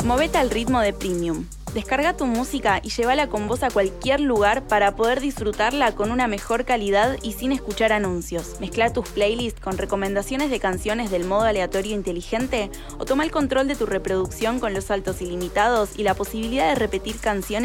Movete al ritmo de Premium. Descarga tu música y llévala con vos a cualquier lugar para poder disfrutarla con una mejor calidad y sin escuchar anuncios. Mezcla tus playlists con recomendaciones de canciones del modo aleatorio inteligente o toma el control de tu reproducción con los saltos ilimitados y la posibilidad de repetir canciones